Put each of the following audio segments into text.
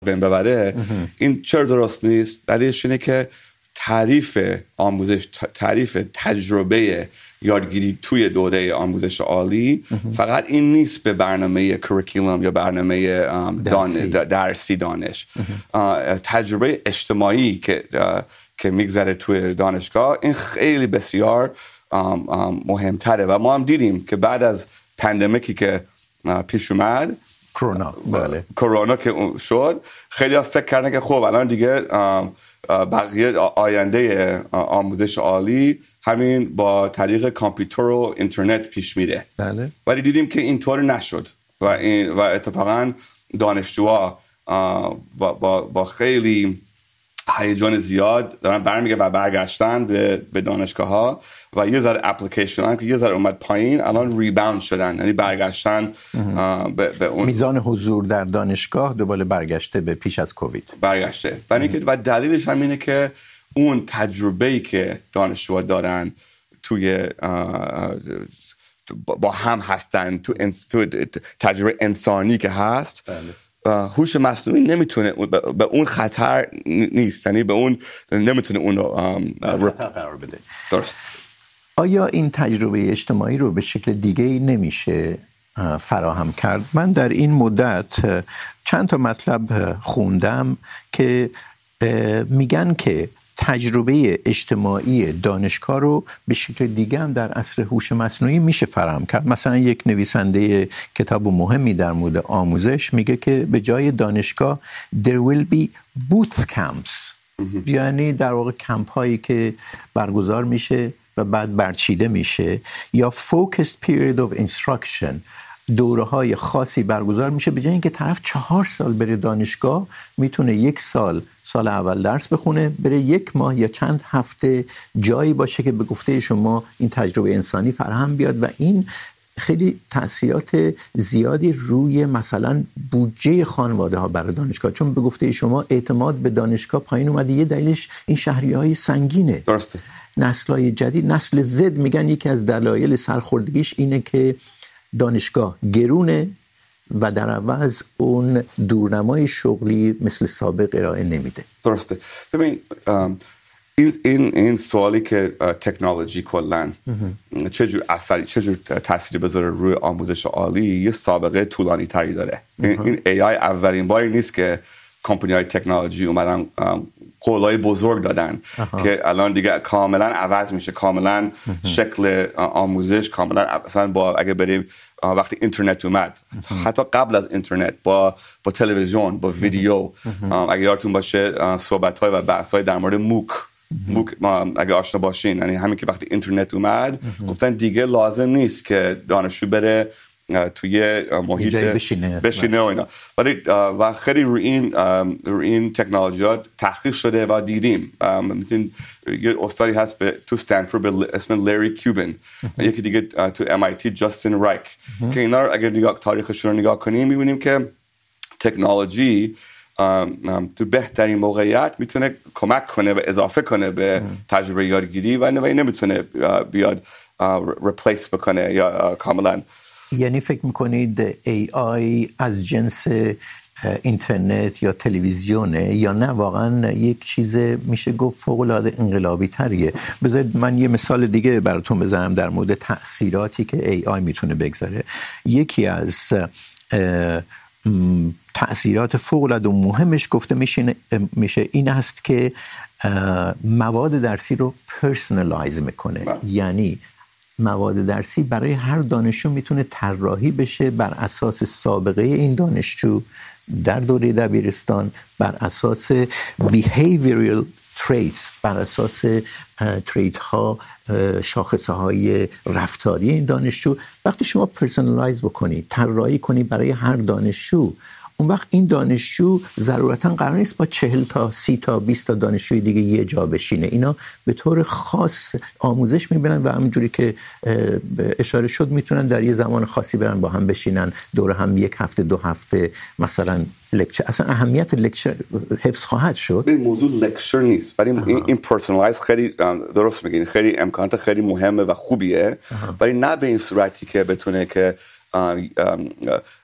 بین ببره. این چرا درست نیست؟ دلیلش اینه که تعریف آموزش، تعریف تجربه یادگیری توی دوره آموزش عالی فقط این نیست به برنامه کریکولوم یا برنامه درسی دانش. تجربه اجتماعی که میگذره توی دانشگاه این خیلی بسیار مهمتره و ما هم دیدیم که بعد از پاندمیکی که پیش اومد، کرونا که شد، خیلی ها فکر کردن که خب الان دیگه بقیه آینده آموزش عالی همین با طریق کامپیوتر و اینترنت پیش میره. ولی دیدیم که اینطور نشد و اتفاقا دانشجوها با خیلی هیجان زیاد دارن برمیگردن و برگشتن به دانشگاه ها و یه ذره اپلیکیشن هم که یه ذره اومد پایین الان ریباوند شدن، یعنی برگشتن به اون میزان حضور در دانشگاه دوباره برگشته به پیش از کووید برگشته. و دلیلش هم اینه که اون تجربه‌ای که دانشجوها دارن توی با هم هستن تو تجربه انسانی که هست، هوش مصنوعی نمیتونه به اون خطر نیست، یعنی به اون نمیتونه اون رو خطر قرار بده. درست. آیا این تجربه اجتماعی رو به شکل دیگه‌ای نمیشه فراهم کرد؟ من در این مدت چند تا مطلب خوندم که میگن که تجربه اجتماعی دانشگاه رو به شکل دیگه هم در عصر هوش مصنوعی میشه فراهم کرد. مثلا یک نویسنده کتاب مهمی در مورد آموزش میگه که به جای دانشگاه there will be boot camps، یعنی در واقع کمپ هایی که برگزار میشه و بعد برچیده میشه، یا focused period of instruction، دوره های خاصی برگزار میشه. به جای اینکه طرف 4 سال بره دانشگاه میتونه 1 سال اول درس بخونه، بره 1 ماه یا چند هفته جایی باشه که به گفته شما این تجربه انسانی فراهم بیاد و این خیلی تأثیرات زیادی روی مثلا بودجه خانواده ها برای دانشگاه، چون به گفته شما اعتماد به دانشگاه پایین اومده. یه دلیلش این شهریه‌های سنگینه. درسته. نسل‌های جدید، نسل زد، میگن یکی از دلایل سرخوردگیش اینه که دانشگاه گرونه و در عوض اون دورنمای شغلی مثل سابق ارائه نمیده. درسته. ببین این سوالی که تکنولوژی کلن چجور تأثیری بذاره روی آموزش عالی یه سابقه طولانی تری داره. این AI اولین باری نیست که کمپانی های تکنولوژی اومدن قولای بزرگ دادن که الان دیگه کاملا عوض میشه، کاملا شکل آموزش کاملا اصلا با اگه بریم وقتی اینترنت اومد، حتی قبل از اینترنت با تلویزیون، با ویدیو، اگه یادتون باشه صحبت‌های و بحث‌های در مورد موک اگه آشنا باشین، یعنی همین که وقتی اینترنت اومد گفتن دیگه لازم نیست که دانشجو بره توی محیط بشینه و اینا. ولی و خیلی روی این تکنولوژیات تحقیق شده و دیدیم. مثلا یه استادی هست تو استنفورد به اسم لری کوبن، یکی دیگه تو MIT جاستین رایک، که اینا رو اگر تاریخشون رو نگاه کنیم میبینیم که تکنولوژی تو بهترین موقعیت میتونه کمک کنه و اضافه کنه به تجربه یادگیری و نمیتونه بیاد ریپلیس بکنه یا کاملا. یعنی فکر میکنید AI از جنس اینترنت یا تلویزیونه یا نه واقعا یک چیز میشه گفت فوق‌العاده انقلابی تریه؟ بذارید من یه مثال دیگه براتون بزنم در مورد تأثیراتی که AI میتونه بگذاره. یکی از تأثیرات فوق‌العاده مهمش گفته میشه این است که مواد درسی رو پرسونالایز میکنه. یعنی مواد درسی برای هر دانشجو میتونه طراحی بشه بر اساس سابقه این دانشجو در دوره دبیرستان، بر اساس behavioral traits، بر اساس تریت ها، شاخصه های رفتاری این دانشجو. وقتی شما پرسونالایز بکنی، طراحی کنی برای هر دانشجو، اون وقت این دانشجو ضرورتاً قرار نیست با 40 تا 30 تا 20 تا دانشجوی دیگه یه جا بشینه. اینا به طور خاص آموزش میبینن و همونجوری که اشاره شد میتونن در یه زمان خاصی برن با هم بشینن دور هم 1 هفته 2 هفته مثلا لکچر. اصلا اهمیت لکچر حفظ خواهد شد. این موضوع لکچر نیست، ولی این پرسونالایز خیلی درست میگین، خیلی امکانات خیلی مهمه و خوبیه، ولی نه به این صورتی که بتونه که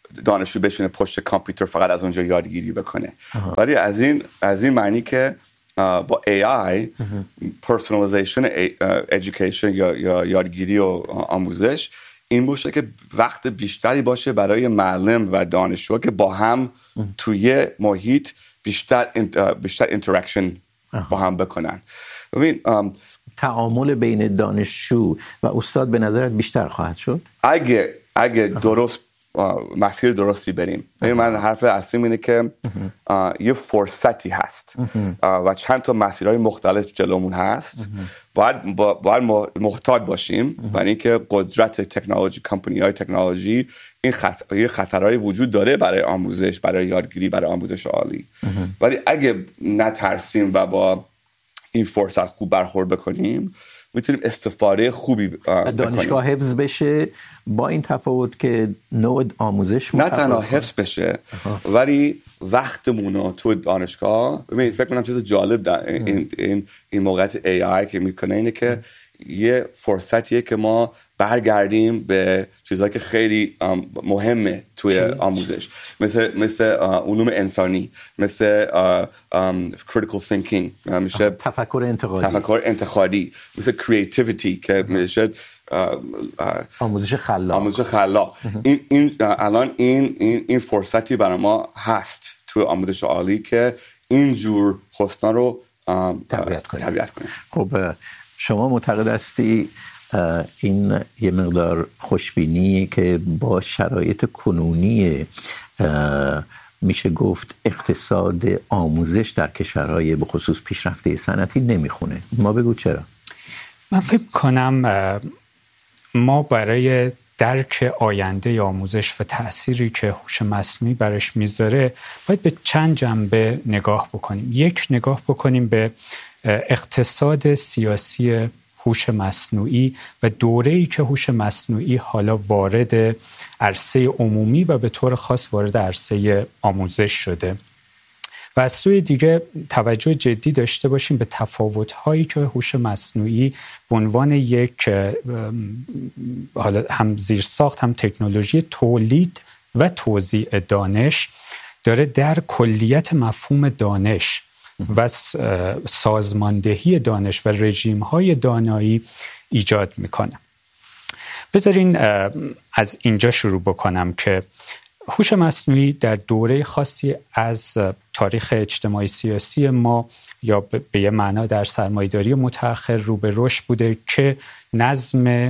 دانشجو بشینه پشت کامپیوتر فقط از اونجا یادگیری بکنه. ولی از این معنی که با AI personalization education یا یادگیری و آموزش این باشه که وقت بیشتری باشه برای معلم و دانشجو که با هم توی محیط بیشتر اینتراکشن با هم بکنن. ببین تعامل بین دانشجو و استاد به نظرت بیشتر خواهد شد اگه درست مسیر درستی بریم. من حرف اصلیم اینه که یه فرصتی هست و چند تا مسیرهای مختلف جلومون هست. باید محتاط باشیم برای اینکه قدرت تکنولوژی، کمپانی‌های تکنولوژی این خطرهای وجود داره برای آموزش، برای یادگیری، برای آموزش عالی. ولی اگه نترسیم و با این فرصت خوب برخورد بکنیم میتونیم استفاده خوبی بکنیم. دانشگاه حفظ بشه با این تفاوت که نوع آموزش نه تنها حفظ بشه ولی وقتمون رو تو دانشگاه ببین فکر کنم چیز جالب در این موقعیت AI که میکنه اینه که یه فرصتیه که ما برگردیم به چیزایی که خیلی مهمه توی آموزش، مثل علوم انسانی، مثل critical thinking، میشه تفکر انتقادی، مثل creativity که میشه آموزش خلاق. الان این فرصتی برای ما هست توی آموزش عالی که اینجور خواستان رو تقویت کنیم. خب شما معتقد هستی این یه مقدار خوشبینی که با شرایط کنونی میشه گفت اقتصاد آموزش در کشورهای به خصوص پیشرفته صنعتی نمیخونه؟ ما بگو چرا؟ من فکر کنم ما برای درک آینده آموزش و تأثیری که هوش مصنوعی برش میذاره باید به چند جنبه نگاه بکنیم. یک، نگاه بکنیم به اقتصاد سیاسی هوش مصنوعی و دوره‌ای که هوش مصنوعی حالا وارد عرصه عمومی و به طور خاص وارد عرصه آموزش شده و از سوی دیگه توجه جدی داشته باشیم به تفاوت‌هایی که هوش مصنوعی به عنوان یک حالا هم زیرساخت هم تکنولوژی تولید و توزیع دانش داره در کلیت مفهوم دانش و سازماندهی دانش و رژیم‌های دانایی ایجاد میکنه. بذارین از اینجا شروع بکنم که هوش مصنوعی در دوره خاصی از تاریخ اجتماعی سیاسی ما یا به یه معنا در سرمایه‌داری متأخر رو به رشد بوده که نظم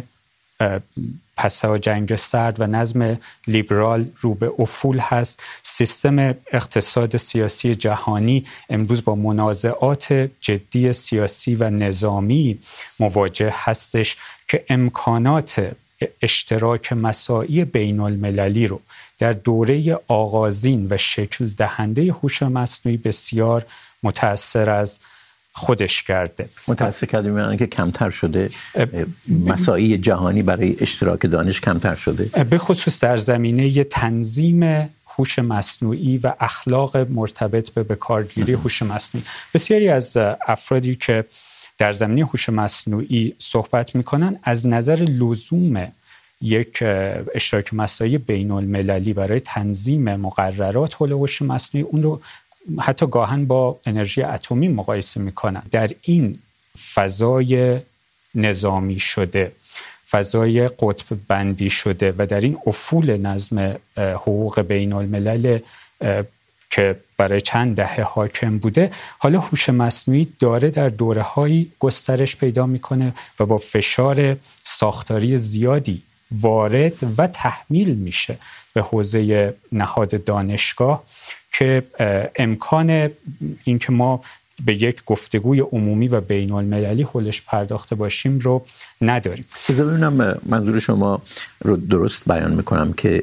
پس از جنگ سرد و نظم لیبرال رو به افول هست. سیستم اقتصاد سیاسی جهانی امروز با منازعات جدی سیاسی و نظامی مواجه هستش که امکانات اشتراک مساعی بین المللی رو در دوره آغازین و شکل دهنده هوش مصنوعی بسیار متأثر از خودش کرده. متأثر کرده می‌بینن که کمتر شده، مساعی جهانی برای اشتراک دانش کمتر شده، به خصوص در زمینه تنظیم هوش مصنوعی و اخلاق مرتبط به کارگیری هوش مصنوعی. بسیاری از افرادی که در زمینه هوش مصنوعی صحبت می‌کنن از نظر لزوم یک اشتراک مساعی بین المللی برای تنظیم مقررات حول هوش مصنوعی اون رو حتی گاهن با انرژی اتمی مقایسه میکنن. در این فضای نظامی شده، فضای قطب بندی شده و در این افول نظم حقوق بین الملل که برای چند دهه حاکم بوده، حالا هوش مصنوعی داره در دوره‌هایی گسترش پیدا میکنه و با فشار ساختاری زیادی وارد و تحمیل میشه به حوزه نهاد دانشگاه که امکان این که ما به یک گفتگوی عمومی و بین المللی حولش پرداخته باشیم رو نداریم. ببینم منظور شما رو درست بیان میکنم که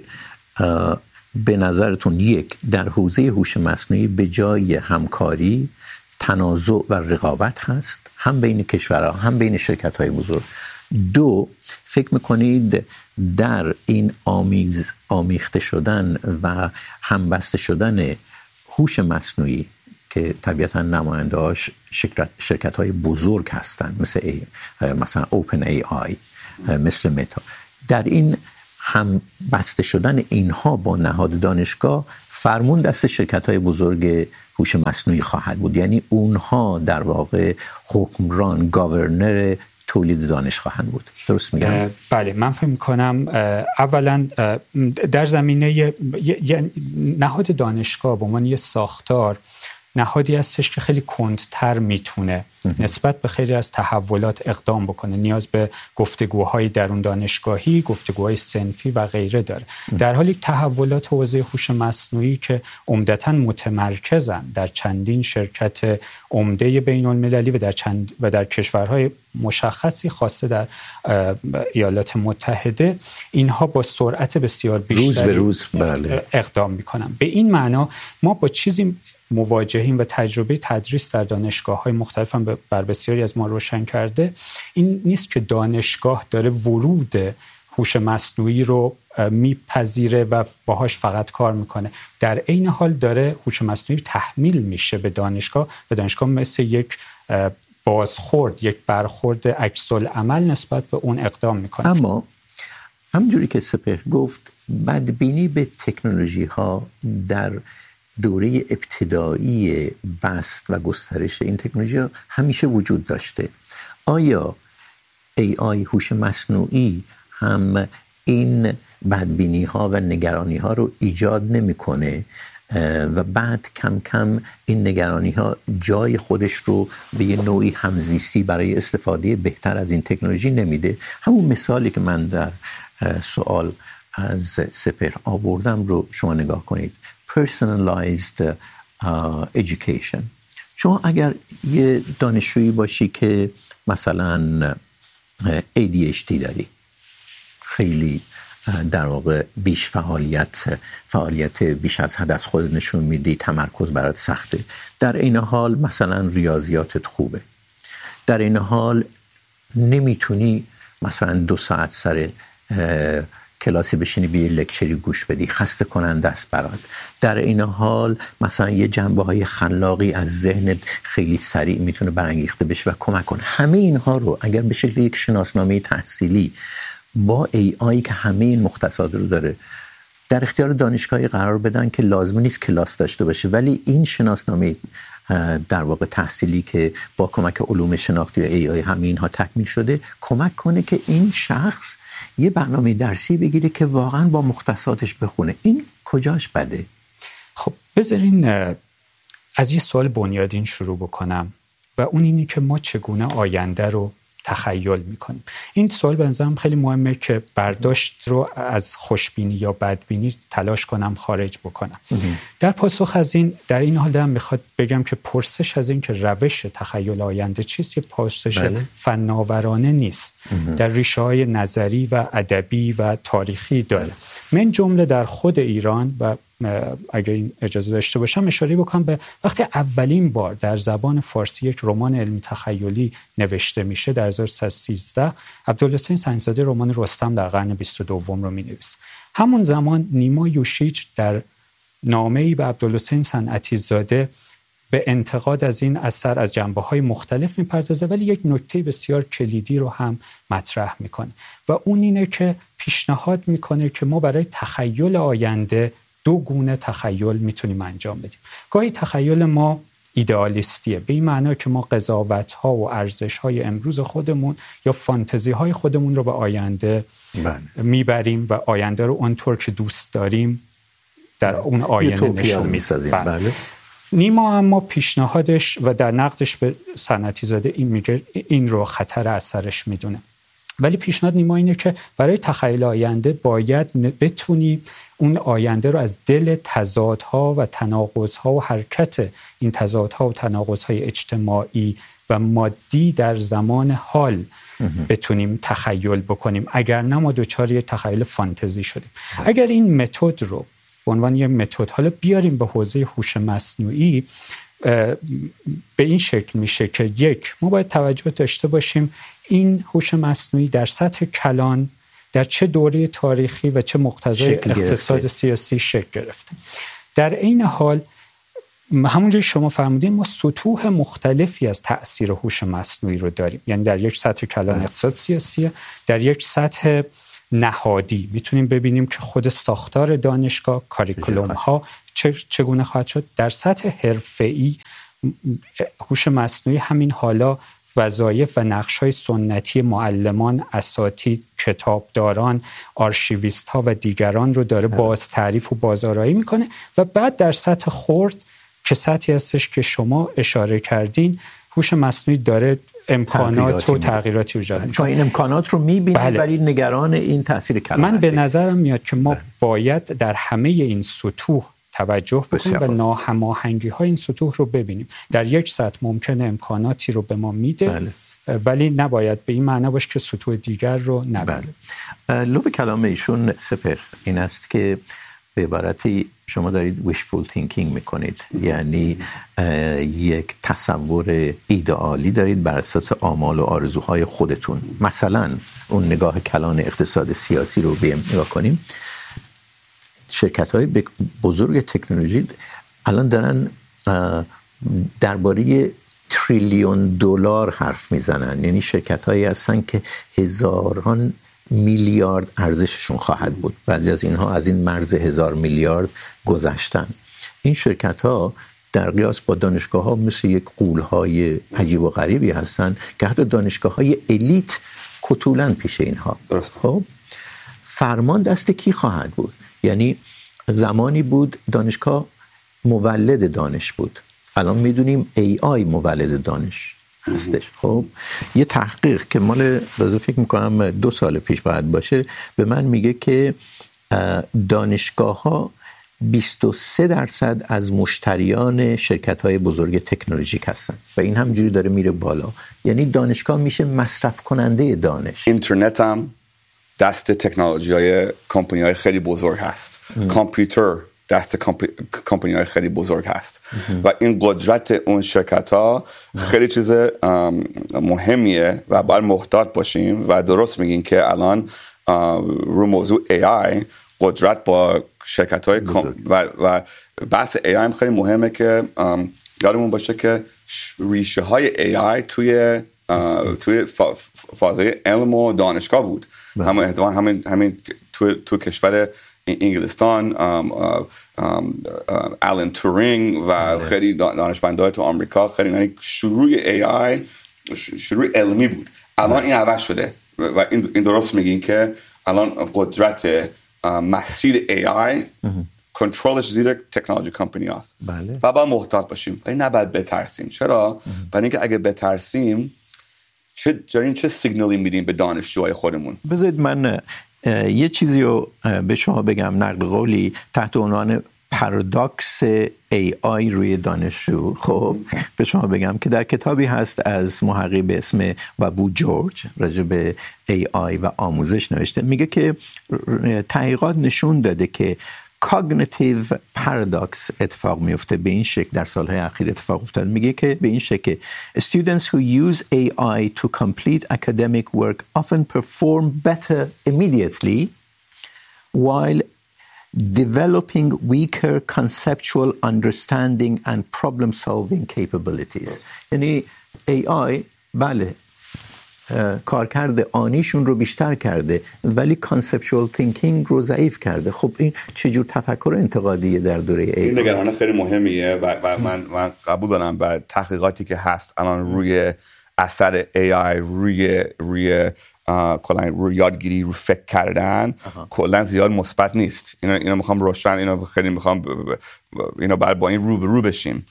به نظرتون یک، در حوزه هوش مصنوعی به جای همکاری تنازع و رقابت هست، هم بین کشورها هم بین شرکت‌های بزرگ. دو، فکر میکنید در این آمیخته شدن و همبسته شدن هوش مصنوعی که طبیعتاً نماینده‌هاش شرکت‌های بزرگ هستند مثلا اوپن ای آی، مثل متا، در این هم بسته شدن اینها با نهاد دانشگاه فرمون دست شرکت‌های بزرگ هوش مصنوعی خواهد بود. یعنی اونها در واقع حکمران، گاورنر تولید دانش خواهند بود. درست میگم؟ بله، من فکر می‌کنم اولا در زمینه نهاد دانشگاه به عنوان یه ساختار نهادی هستش که خیلی کندتر میتونه نسبت به خیلی از تحولات اقدام بکنه. نیاز به گفتگوهای درون دانشگاهی، گفتگوهای صنفی و غیره داره. در حالی تحولات حوزه هوش مصنوعی که عمدتاً متمرکزن در چندین شرکت عمده بین المللی و در کشورهای مشخصی، خاصه در ایالات متحده، اینها با سرعت بسیار بیشتری روز به روز اقدام میکنن. به این معنا ما با چیزی مواجهیم و تجربه تدریس در دانشگاه‌های مختلف هم بر بسیاری از ما روشن کرده. این نیست که دانشگاه داره ورود هوش مصنوعی رو میپذیره و باهاش فقط کار میکنه. در عین حال داره هوش مصنوعی تحمیل میشه به دانشگاه و دانشگاه مثل یک بازخورد، یک برخورد عکس‌العمل نسبت به اون اقدام میکنه. اما همونجوری که سپهر گفت، بدبینی به تکنولوژی ها در دوره ابتدایی بست و گسترش این تکنولوژی ها همیشه وجود داشته. آیا AI هوش مصنوعی هم این بدبینی ها و نگرانی ها رو ایجاد نمیکنه و بعد کم کم این نگرانی ها جای خودش رو به یه نوعی همزیستی برای استفاده بهتر از این تکنولوژی نمیده؟ همون مثالی که من در سوال از سپهر آوردم رو شما نگاه کنید. personalized education. شما اگر یه دانشجویی باشی که مثلا ADHD داری، خیلی در واقع بیش فعالیت بیش از حد از خود نشون میدی، تمرکز برات سخته، در این حال مثلا ریاضیاتت خوبه، در این حال نمیتونی مثلا 2 ساعت سر کلاسی بشینی به یه لکچری گوش بدی، خسته کننده است برات. در این حال مثلا یه جنبه‌های خلاقی از ذهنت خیلی سریع میتونه برانگیخته بشه و کمک کنه. همه اینها رو اگر به شکل یک شناسنامه تحصیلی با AI که همه این مختصات رو داره در اختیار دانشگاهی قرار بدن که لازم نیست کلاس داشته باشه، ولی این شناسنامه در واقع تحصیلی که با کمک علوم شناختی و AI همه اینها تکمیل شده کمک کنه که این شخص یه برنامه درسی بگیره که واقعا با مختصاتش بخونه. این کجاش بده؟ خب بذارین از یه سوال بنیادین شروع بکنم و اون اینی که ما چگونه آینده رو تخیل میکنیم. این سوال به نظرم خیلی مهمه که برداشت رو از خوشبینی یا بدبینی تلاش کنم خارج بکنم. در پاسخ از این، در این حال هم میخواد بگم که پرسش از این که روش تخیل آینده چیست یه پرسش فناورانه نیست. در ریشه های نظری و ادبی و تاریخی داره. من جمله در خود ایران و اگر این اجازه داشته باشم اشاره بکنم به وقتی اولین بار در زبان فارسی یک رمان علمی تخیلی نوشته میشه در 1313، عبدالحسین سنج‌زاده رمان رستم در قرن 22 رو مینویسه. همون زمان نیما یوشیج در نامه‌ای به عبدالحسین صنعتی‌زاده به انتقاد از این اثر از جنبه‌های مختلف میپردازه، ولی یک نکته بسیار کلیدی رو هم مطرح میکنه و اون اینه که پیشنهاد میکنه که ما برای تخیل آینده 2 گونه تخیل میتونیم انجام بدیم. گاهی تخیل ما ایدئالیستیه، به این معنی که ما قضاوت‌ها و ارزش‌های امروز خودمون یا فانتزی‌های خودمون رو به آینده میبریم و آینده رو اونطور که دوست داریم در اون آینه نشون می‌دیم. نیما اما پیشنهادش و در نقدش به صنعتی‌زاده این میگه این رو خطر اثرش میدونه. ولی پیشنهاد نیما اینه که برای تخیل آینده باید بتونی اون آینده رو از دل تضادها و تناقض‌ها و حرکت این تضادها و تناقض‌های اجتماعی و مادی در زمان حال بتونیم تخیل بکنیم، اگر نه ما دچار یه تخیل فانتزی شدیم. اگر این متد رو به عنوان یه متد حالا بیاریم به حوزه هوش مصنوعی، به این شکل میشه که یک، ما باید توجه داشته باشیم این هوش مصنوعی در سطح کلان در چه دوره تاریخی و چه مقتضای اقتصاد سیاسی شکل گرفته. در این حال همونجوری شما فرمودین ما سطوح مختلفی از تأثیر هوش مصنوعی رو داریم، یعنی در یک سطح کلان اقتصاد سیاسیه، در یک سطح نهادی میتونیم ببینیم که خود ساختار دانشگاه، کاریکولوم ها چگونه خواهد شد. در سطح حرفه‌ای هوش مصنوعی همین حالا وظایف و نقش‌های سنتی معلمان، اساتید، کتابداران، آرشیویست‌ها و دیگران رو داره باز تعریف و بازآرایی میکنه و بعد در سطح خرد که سطحی هستش که شما اشاره کردین، هوش مصنوعی داره امکانات و تغییراتی ایجاد میکنه. چون این امکانات رو میبینید ولی نگران این تاثیر کلان من به نظرم میاد که ما باید در همه این سطوح توجه بکنیم و ناهماهنگی‌های این سطوح رو ببینیم. در یک سطح ممکنه امکاناتی رو به ما میده ولی نباید به این معنی باشه که سطوح دیگر رو نبینیم. لب کلام ایشون سپر این است که به عبارتی شما دارید wishful thinking میکنید، یعنی یک تصور ایدئالی دارید بر اساس آمال و آرزوهای خودتون. مثلا اون نگاه کلان اقتصاد سیاسی رو نگاه کنیم، شرکت‌های بزرگ تکنولوژی الان دارن درباره تریلیون دلار حرف میزنن، یعنی شرکت‌هایی هستن که هزاران میلیارد ارزششون خواهد بود. بعضی از اینها از این مرز 1000 میلیارد گذشتن. این شرکت‌ها در قیاس با دانشگاه‌ها مثل یک غول‌های عجیب و غریبی هستن که حتی دانشگاه‌های الیت کتولن پیش اینها. درست. خب فرمان دست کی خواهد بود؟ یعنی زمانی بود دانشگاه مولد دانش بود، الان میدونیم AI مولد دانش هستش. خب یه تحقیق که مال بازه فکر میکنم 2 سال پیش باید باشه به من میگه که دانشگاه ها 23% از مشتریان شرکت های بزرگ تکنولوژیک هستن و این همجوری داره میره بالا. یعنی دانشگاه میشه مصرف کننده دانش. اینترنت هم دست تکنولوژی های کمپانی های خیلی بزرگ هست. کامپیوتر دست کمپانی های خیلی بزرگ هست و این قدرت اون شرکت ها خیلی چیز مهمیه و باید محتاط باشیم و درست میگین که الان رو موضوع AI قدرت با شرکت های و بحث AI هم خیلی مهمه که یادمون باشه که ریشه های AI توی فازه علم و دانشگاه بود. همین تو کشور انگلستان آلن تورینگ و خیلی دانشمندای تو آمریکا خیلی، یعنی شروع AI شروع علمی بود. الان این عوض شده و این درست میگین که الان قدرت مسیر AI کنترلش زیر تکنولوژی کمپانی هست و باید محتاط باشیم ولی نباید بترسیم. چرا؟ برای اینکه اگه بترسیم چه سیگنالی میدیم به دانشجوهای خودمون؟ بذارید من یه چیزی رو به شما بگم، نقل قولی تحت عنوان پارادوکس AI روی دانشجو. خب به شما بگم که در کتابی هست از محققی به اسم وابو جورج راجع به AI و آموزش نوشته، میگه که تحقیقات نشون داده که کاگنیتیو پارادوکس اتفاق میفته. به این شکل در سالهای اخیر اتفاق افتاد. میگه که به این شکل students who use AI to complete academic work often perform better immediately while developing weaker conceptual understanding and problem solving capabilities. یعنی AI بله کارکرد آنیشون رو بیشتر کرده ولی کانسپچوال تینکینگ رو ضعیف کرده. خب این چجور تفکر انتقادیه در دوره AI؟ این نگرانی خیلی مهمیه و من قبول دارم بر تحقیقاتی که هست الان روی اثر AI روی کلا روی یادگیری رو فکر کردن کلا زیاد مثبت نیست. اینو میخوام روشن، اینو خیلی میخوام اینو بعد با این رو بشیم.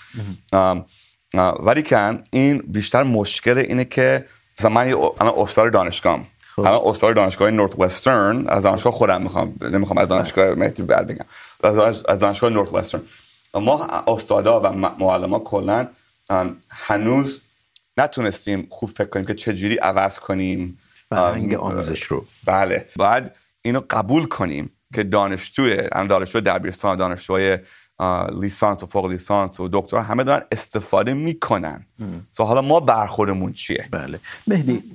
ولی که این بیشتر مشکل اینه که مثلا من الان استاد دانشگاهم، الان استاد دانشگاه نورت وسترن، از دانشگاه خودم نمیخوام از دانشگاه مهدی بعد بگم، از دانشگاه نورت وسترن ما استادا و معلما کلا هنوز نتونستیم خوب فکر کنیم که چجوری عوض کنیم فرهنگ آموزش رو. بله باید اینو قبول کنیم که دانشجو دبیرستان، دانشجوی لیسانس و فوق لیسانس و دکترا همه دارن استفاده میکنن. حالا ما برخوردمون چیه؟ بله مهدی،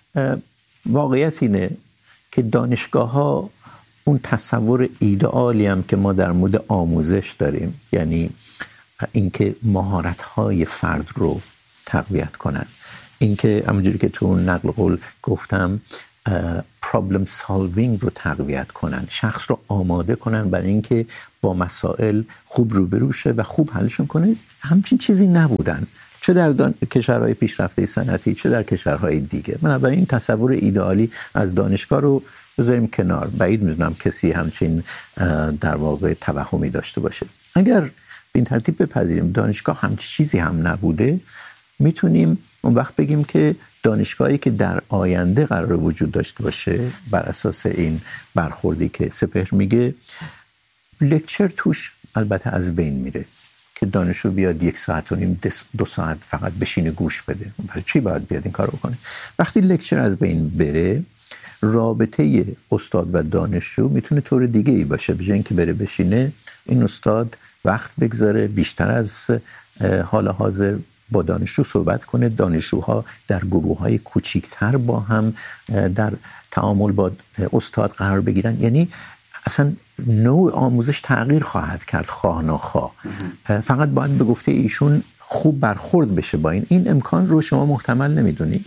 واقعیت اینه که دانشگاه ها اون تصور ایدئالی هم که ما در مورد آموزش داریم، یعنی اینکه مهارت های فرد رو تقویت کنن، اینکه همونجوری که تو نقل قول گفتم پرابلم سالوینگ رو تقویت کنن، شخص رو آماده کنن برای اینکه با مسائل خوب روبرو شه و خوب حلشون کنه. همچین چیزی نبودن، چه در کشورهای پیشرفته صنعتی چه در کشورهای دیگه. بنابراین این تصور ایدئالی از دانشگاه رو بذاریم کنار. بعید میدونم کسی همچین در واقع توهمی داشته باشه. اگر به این ترتیب بپذیریم دانشگاه همچین چیزی هم نبوده، میتونیم اون وقت بگیم که دانشگاهی که در آینده قرار وجود داشته باشه بر اساس این برخوردی که سپهر میگه، لکچر توش البته از بین میره که دانشجو بیاد 1 ساعت و نیم 2 ساعت فقط بشینه گوش بده. برای چی باید بیاد این کارو بکنه؟ وقتی لکچر از بین بره، رابطه استاد و دانشجو میتونه طور دیگه ای باشه. به جای اینکه بره بشینه، این استاد وقت بگذاره بیشتر از حال حاضر با دانشجو صحبت کنه، دانشجوها در گروه‌های کوچیک‌تر با هم در تعامل با استاد قرار بگیرن. یعنی اصلا نوع آموزش تغییر خواهد کرد خواه ناخواه. فقط باید به گفته ایشون خوب برخورد بشه با این امکان رو شما محتمل نمیدونی؟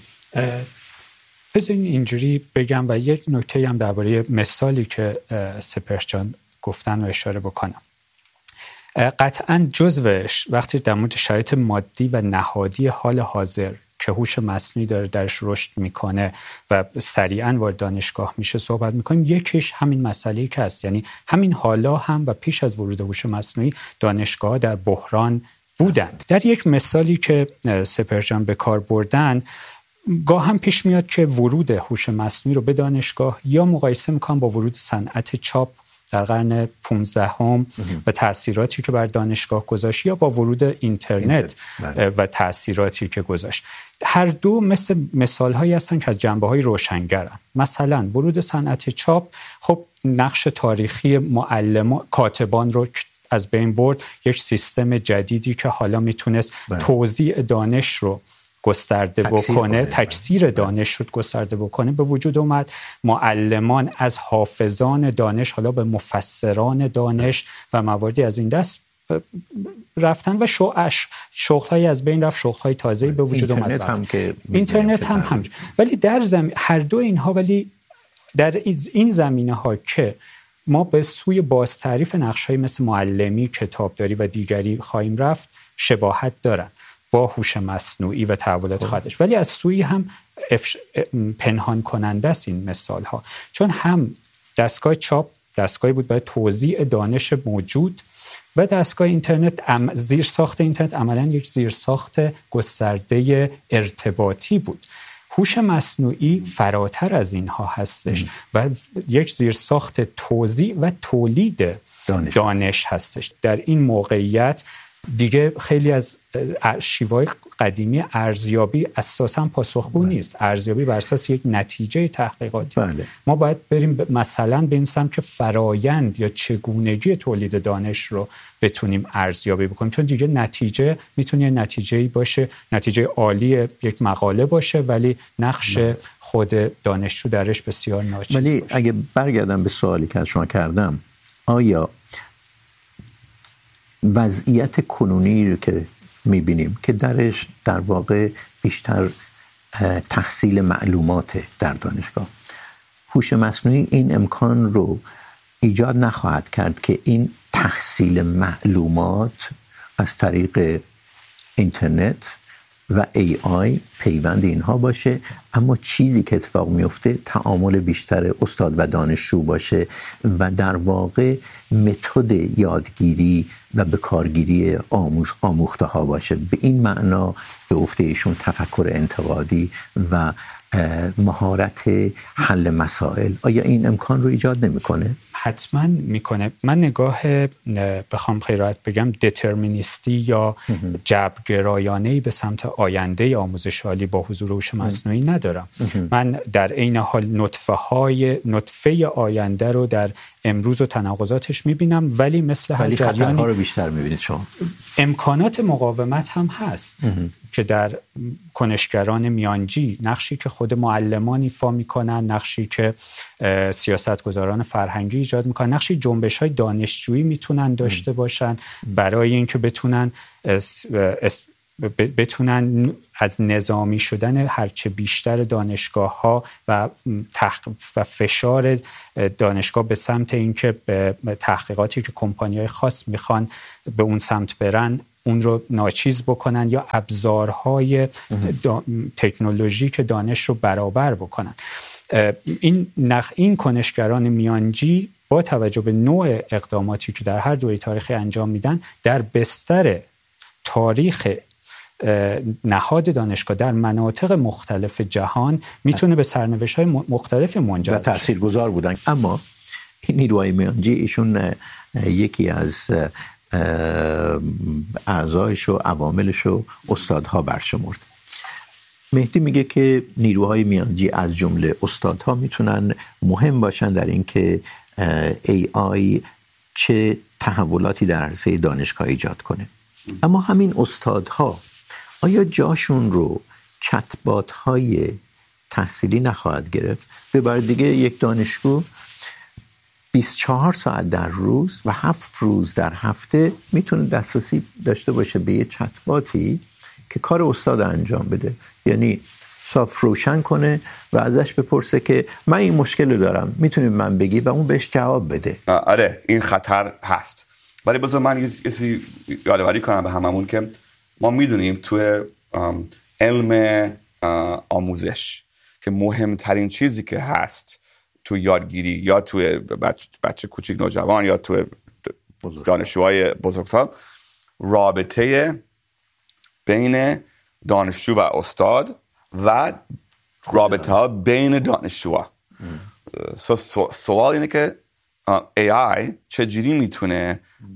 بذارین اینجوری بگم و یک نکته هم درباره مثالی که سپهر جان گفتن و اشاره بکنم. قطعاً جزوش وقتی در مورد شرایط مادی و نهادی حال حاضر که هوش مصنوعی داره درش رشد میکنه و سریعاً وارد دانشگاه میشه صحبت میکنیم، یکیش همین مسئله‌ای که هست. یعنی همین حالا هم و پیش از ورود هوش مصنوعی دانشگاه در بحران بودند. در یک مثالی که سپهر جان به کار بردن، گاه هم پیش میاد که ورود هوش مصنوعی رو به دانشگاه یا مقایسه میکنم با ورود صنعت چاپ در قرن 15 و تأثیراتی که بر دانشگاه گذاشت یا با ورود اینترنت و تأثیراتی که گذاشت. هر دو مثال‌هایی هستن که از جنبه‌های روشنگرن. مثلا ورود صنعت چاپ خب نقش تاریخی معلمان کاتبان رو از بین برد. یک سیستم جدیدی که حالا میتونست توزیع دانش رو گسترده بکنه، تکثیر دانش شد گسترده بکنه به وجود اومد. معلمان از حافظان دانش حالا به مفسران دانش و مواردی از این دست رفتن و شغل‌های از بین رفت، شغل‌های تازه‌ای به وجود اومد. اینترنت هم همینجور. ولی در هر دو اینها، ولی در این زمینه‌ها که ما به سوی بازتعریف نقش‌های مثل معلمی، کتابداری و دیگری خواهیم رفت، شباهت دارن با هوش مصنوعی و تحولات خودش، ولی از سوی هم پنهان کننده است این مثال ها، چون هم دستگاه چاپ دستگاهی بود برای توزیع دانش موجود و دستگاه اینترنت زیرساخت اینترنت عملاً یک زیرساخت گسترده ارتباطی بود. هوش مصنوعی فراتر از اینها هستش و یک زیرساخت توزیع و تولید دانش هستش. در این موقعیت دیگه خیلی از شیوه‌های قدیمی ارزیابی اساساً پاسخگو نیست. ارزیابی بر اساس یک نتیجه تحقیقاتی. ما باید بریم مثلا به این سمت که فرایند یا چگونگی تولید دانش رو بتونیم ارزیابی بکنیم، چون دیگه نتیجه میتونه نتیجه‌ای باشه، نتیجه عالی یک مقاله باشه ولی نقش خود دانشجو درش بسیار ناچیز باشه. ولی اگه برگردم به سوالی که از شما کردم، آیا وضعیت کنونی رو که می‌بینیم که درش در واقع بیشتر تحصیل معلومات در دانشگاه، هوش مصنوعی این امکان رو ایجاد نخواهد کرد که این تحصیل معلومات از طریق اینترنت و AI پیوند اینها باشه، اما چیزی که اتفاق میفته تعامل بیشتر استاد و دانشجو باشه و در واقع متد یادگیری و به کارگیری آموخته ها باشه. به این معنا به گفته ایشون تفکر انتقادی و مهارت حل مسائل، آیا این امکان رو ایجاد نمیکنه؟ حتما میکنه. من نگاه بخوام خیرات بگم دترمینیستی یا جبرگرایانه‌ای به سمت آینده آموزش عالی با حضور هوش مصنوعی ندارم. من در عین حال نطفه آینده رو در امروز و تناقضاتش میبینم، ولی مثل هر جریانی خطرها رو بیشتر میبینید شما. امکانات مقاومت هم هست که در کنشگران میانجی، نقشی که خود معلمان ایفا میکنن، نقشی که سیاستگزاران فرهنگی ایجاد میکنن، نقشی جنبش‌های دانشجویی میتونن داشته باشن برای اینکه بتونن بتونن از نظامی شدن هرچه بیشتر دانشگاه‌ها و فشار دانشگاه به سمت اینکه به تحقیقاتی که کمپانی‌های خاص میخوان به اون سمت برن اون رو ناچیز بکنن یا ابزارهای تکنولوژیک دانش رو برابر بکنن. این کنشگران میانجی با توجه به نوع اقداماتی که در هر دوره تاریخی انجام میدن در بستر تاریخ نهاد دانشگاه در مناطق مختلف جهان میتونه به سرنوشت‌های مختلف منجر و تاثیرگذار بودن. اما این نیروهای میانجی ایشون یکی از اعضایش و عواملش و استادها برشمرد. مهدی میگه که نیروهای میانجی از جمله استادها میتونن مهم باشن در اینکه AI چه تحولاتی در عرصه دانشگاه ایجاد کنه. اما همین استادها آیا جاشون رو چت‌بات های تحصیلی نخواهد گرفت؟ به بار دیگه یک دانشگاه 24 ساعت در روز و 7 روز در هفته میتونه دسترسی داشته باشه به یه چت‌باتی که کار استاد انجام بده. یعنی صاف روشن کنه و ازش بپرسه که من این مشکل رو دارم، میتونی من بگی و اون بهش جواب بده. آره این خطر هست. ولی بذار من یه یادآوری کنم به هممون که ما میدونیم توی علم آموزش که مهمترین چیزی که هست تو یادگیری یا توی بچه کوچیک نوجوان یا توی دانشجوهای بزرگسال رابطه بین دانشجو و استاد و رابطه ها بین دانشجوها. سوال اینه که AI چجوری میتونه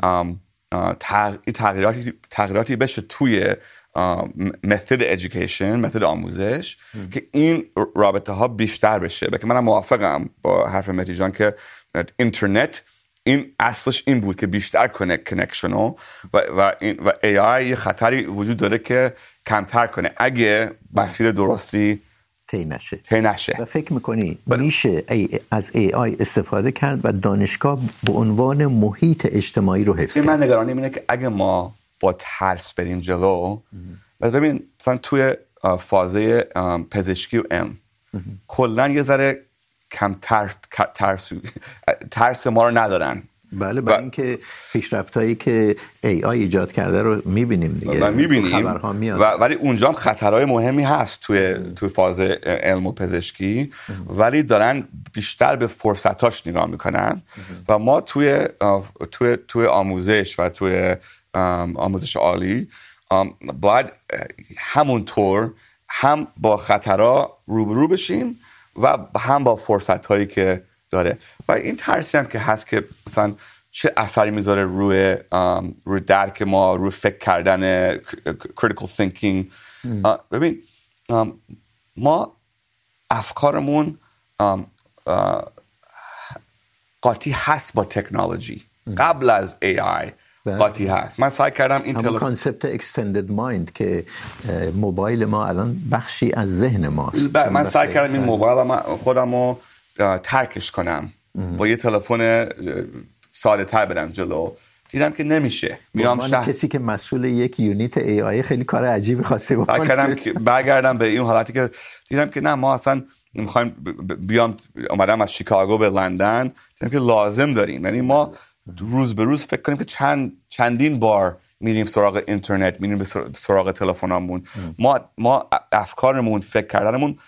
تغییراتی بشه توی متد ایژوکیشن، متد آموزش که این رابطه ها بیشتر بشه. بلکه منم موافقم با حرف مهدی جان که اینترنت این اصلش این بود که بیشتر کنه کنکشنو و AI یه خطری وجود داره که کمتر کنه اگه مسیر درستی طی نشه. و فکر میکنی میشه از AI استفاده کرد و دانشگاه به عنوان محیط اجتماعی رو حفظ کرد؟ من نگرانیم اینه که اگه ما با ترس بریم جلو، ببین مثلا توی فازه پزشکی و علم کلا یه ذره کم ترس ما رو ندارن. بله، برای اینکه پیشرفتایی که AI ایجاد کرده رو میبینیم دیگه، خبرها میاد. ولی اونجا هم خطرهای مهمی هست توی فاز علم و پزشکی، ولی دارن بیشتر به فرصتاش نگاه میکنن و ما توی آموزش و توی آموزش عالی باید همونطور هم با خطرها روبرو بشیم و هم با فرصت‌هایی که داره. و این ترسی هم که هست که مثلا چه اثری میذاره روی درک ما، روی فکر کردن، critical thinking. ببین ما افکارمون قاطی هست با تکنولوژی قبل از AI. قاطی هست. من سعی کردم این کانسپت extended mind که موبایل ما الان بخشی از ذهن ماست. من سعی کردم این موبایل خودم رو ترکش کنم با یه تلفن ساده تر برم جلو. دیدم که نمیشه. کسی که مسئول یک یونیت AI خیلی کار عجیبی خواسته بکنه. سعی کردم که برگردم به این حالتی که دیدم که نه، ما اصلا میخوایم اومدم از شیکاگو به لندن، دیدم که لازم داریم. یعنی ما روز به روز فکر کنیم که چندین بار میریم سراغ اینترنت، میریم سراغ تلفنامون. ما افکارمون، فکر کردنمون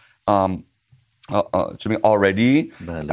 already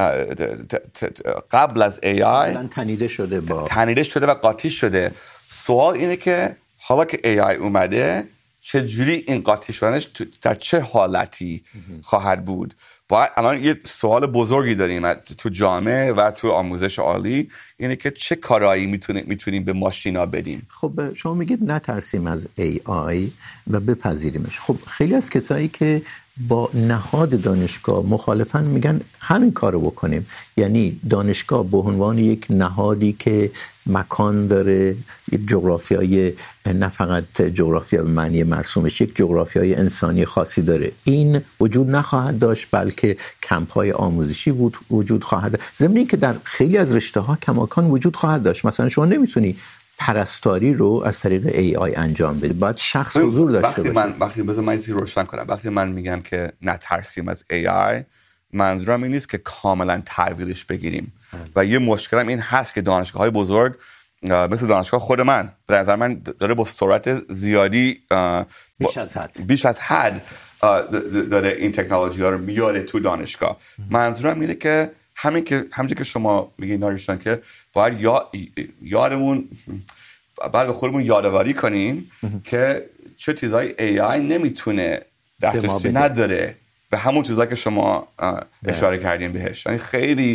قبل از AI تنیده شده و قاطی شده. سوال اینه که حالا که AI اومده چجوری این قاطی شدنش در چه حالتی خواهد بود؟ باید الان یه سوال بزرگی داریم تو جامعه و تو آموزش عالی، اینه که چه کارایی میتونیم به ماشینا بدیم. خب شما میگید نترسیم از AI و بپذیریمش. خب خیلی از کسایی که با نهاد دانشگاه مخالفن میگن همین کارو بکنیم. یعنی دانشگاه به عنوان یک نهادی که مکان داره، یک جغرافیای، نه فقط جغرافیا به معنی مرسومش، یک جغرافیای انسانی خاصی داره، این وجود نخواهد داشت، بلکه کمپ‌های آموزشی وجود خواهد داشت. ضمن اینکه در خیلی از رشته‌ها کماکان وجود خواهد داشت. مثلا شما نمیتونی پرستاری رو از طریق AI انجام بده. باید شخص حضور داشته باشه. وقتی بذار من چیزی روشن کنم، وقتی من میگم که نترسیم از AI، منظورم این نیست که کاملا تحویلش بگیریم. و یه مشکلم این هست که دانشگاه‌های بزرگ مثل دانشگاه خود من به نظر من داره با سرعت زیادی بیش از حد داره این تکنولوژی ها رو میاره تو دانشگاه. منظورم اینه که همینجور که شما میگین ناریشتان که باید یادمون باید به خودمون یادآوری کنیم که چه چیزای AI نمیتونه دسترسی نداره به همون چیزایی که شما اشاره کردین بهش. یعنی خیلی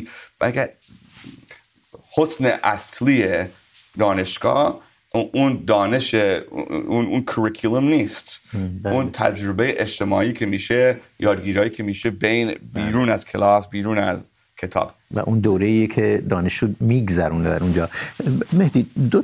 حسن اصلی دانشگاه اون دانش اون کریکولوم نیست. اون تجربه اجتماعی که میشه، یادگیریایی که میشه بیرون از کلاس، بیرون از کتاب و اون دوره‌ای که دانشجو میگذرونه در اونجا. مهدی، دو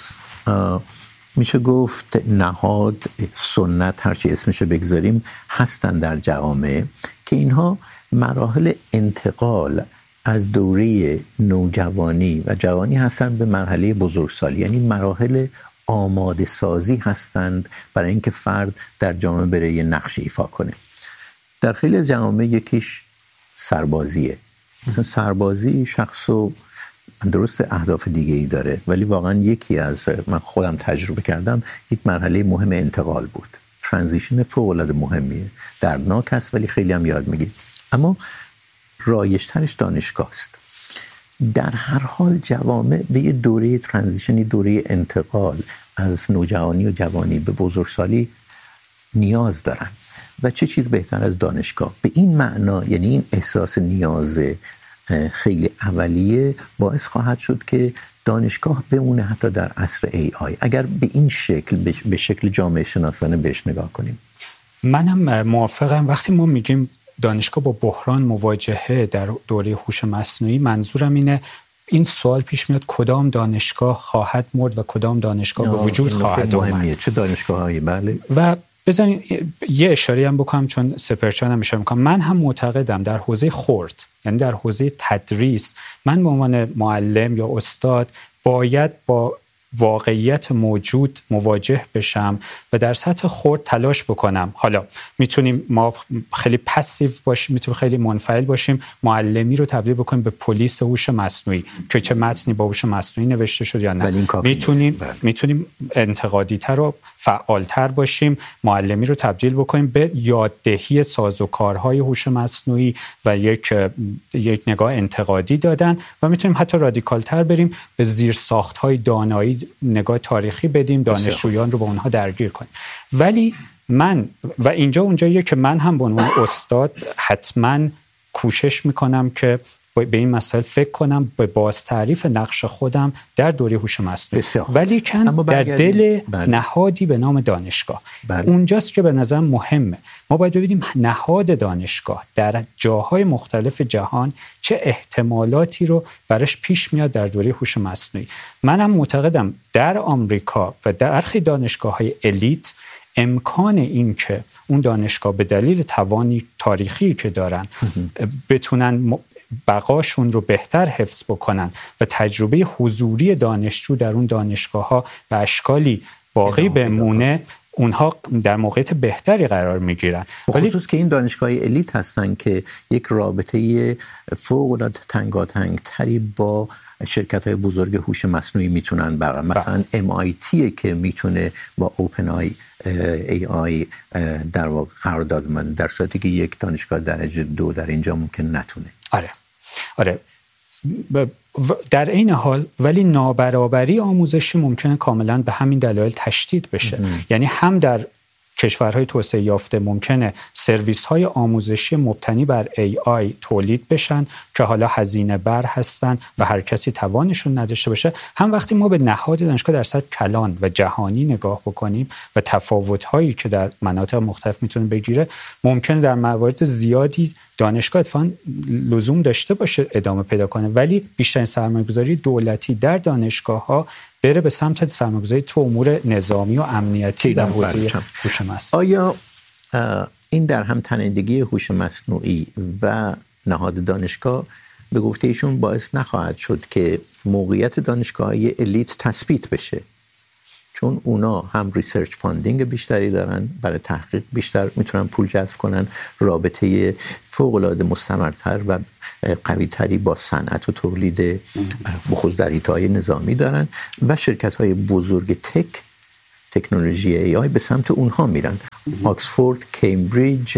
تا میشه گفت نهاد، سنت، هر چی اسمشو بگذاریم، هستن در جوامع که اینها مراحل انتقال از دوره نوجوانی و جوانی هستند به مرحله بزرگسالی، یعنی مراحل آماده سازی هستند برای اینکه فرد در جامعه بره یه نقش ایفا کنه. در خیلی از جوامع یکیش سربازیه. مثلا سربازی شخصو درست اهداف دیگه ای داره، ولی واقعا یکی از، من خودم تجربه کردم، یک مرحله مهم انتقال بود. ترانزیشن فوق العاده مهمیه، دردناک است ولی خیلی هم یاد میگیری. اما رایج‌ترش دانشگاه است. در هر حال جوامع به یه دوره ترانزیشنی، دوره انتقال از نوجوانی و جوانی به بزرگسالی نیاز دارن و چه چیز بهتر از دانشگاه؟ به این معنا، یعنی این احساس نیاز خیلی اولیه باعث خواهد شد که دانشگاه بمونه حتی در عصر AI، اگر به این شکل، به شکل جامعه شناسانه بهش نگاه کنیم. منم موافقم. وقتی ما میگیم دانشگاه با بحران مواجهه در دوره هوش مصنوعی، منظورم اینه این سوال پیش میاد کدام دانشگاه خواهد مرد و کدام دانشگاه به وجود خواهد اومد. چه دانشگاه‌هایی؟ بله. و بذارین یه اشاره هم بکنم چون سپرچان هم اشاره میکنم. من هم معتقدم در حوزه خرد، یعنی در حوزه تدریس، من به عنوان معلم یا استاد باید با واقعیت موجود مواجه بشم و در سطح خرد تلاش بکنم. حالا میتونیم ما خیلی پسیو باشیم، میتونیم خیلی منفعل باشیم، معلمی رو تبدیل بکنیم به پلیس هوش مصنوعی که چه متنی با هوش مصنوعی نوشته شد یا نه. میتونیم انتقادی تر و فعالتر باشیم، معلمی رو تبدیل بکنیم به یاددهی سازوکارهای هوش مصنوعی و یک نگاه انتقادی دادن، و میتونیم حتی رادیکال تر بریم به زیرساخت‌های دانایی نگاه تاریخی بدیم، دانشجویان رو با اونها درگیر کنیم. ولی من و اینجا اونجاییه که من هم به عنوان استاد حتما کوشش میکنم که به این مسائل فکر کنم، به باز تعریف نقش خودم در دوره هوش مصنوعی، ولی در دل نهادی به نام دانشگاه. اونجاست که به نظر مهمه ما باید ببینیم نهاد دانشگاه در جاهای مختلف جهان چه احتمالاتی رو برش پیش میاد در دوره هوش مصنوعی. منم معتقدم در آمریکا و در برخی دانشگاه‌های الیت امکان این که اون دانشگاه به دلیل توانی تاریخی که دارن بتونن بقاشون رو بهتر حفظ بکنن و تجربه حضوری دانشجو در اون دانشگاه‌ها به اشکالی باقی بمونه، اونها در موقعیت بهتری قرار میگیرن. خصوص که این دانشگاه‌های الیت هستن که یک رابطه فوق‌العاده تنگاتنگ‌تری با شرکت‌های بزرگ هوش مصنوعی میتونن برقرار. مثلا MIT که میتونه با اوپن AI در واقع قرارداد ببنده، در صورتی که یک دانشگاه درجه 2 در اینجا ممکن نتونه. آره. در این حال ولی نابرابری آموزشی ممکنه کاملا به همین دلایل تشدید بشه. یعنی هم در کشورهای توسعه یافته ممکنه سرویس‌های آموزشی مبتنی بر AI تولید بشن که حالا هزینه بر هستن و هر کسی توانشون نداشته باشه، هم وقتی ما به نهاد دانشگاه در سطح کلان و جهانی نگاه بکنیم و تفاوت‌هایی که در مناطق مختلف میتونه بگیره، ممکنه در موارد زیادی دانشگاه اتفاقاً لزوم داشته باشه ادامه پیدا کنه، ولی بیشترین سرمایه‌گذاری دولتی در دانشگاه‌ها بره به سمت سرمایه‌گذاری تو امور نظامی و امنیتی در حوزه هوش مصنوعی. آیا این در هم تنیدگی هوش مصنوعی و نهاد دانشگاه به گفته ایشون باعث نخواهد شد که موقعیت دانشگاه‌های الیت تثبیت بشه؟ چون اونا هم ریسرچ فاندینگ بیشتری دارن، برای تحقیق بیشتر میتونن پول جذب کنن، رابطه فوق العاده مستمرتر و قوی‌تری با صنعت و تولید بخصوص در حیطه‌های نظامی دارن و شرکت‌های بزرگ تکنولوژی AI به سمت اونها میرن. آکسفورد، کمبریج،